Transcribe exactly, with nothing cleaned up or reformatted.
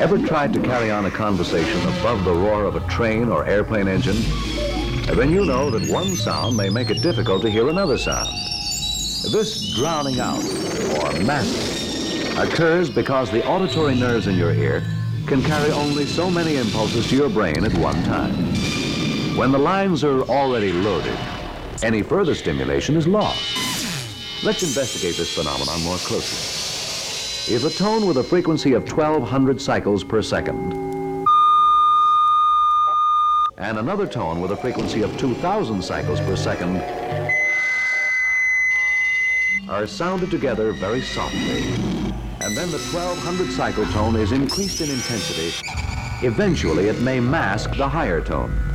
Ever tried to carry on a conversation above the roar of a train or airplane engine? Then you know that one sound may make it difficult to hear another sound. This drowning out, or masking, occurs because the auditory nerves in your ear can carry only so many impulses to your brain at one time. When the lines are already loaded, any further stimulation is lost. Let's investigate this phenomenon more closely. If a tone with a frequency of twelve hundred cycles per second and another tone with a frequency of two thousand cycles per second are sounded together very softly, and then the twelve hundred cycle tone is increased in intensity, eventually it may mask the higher tone.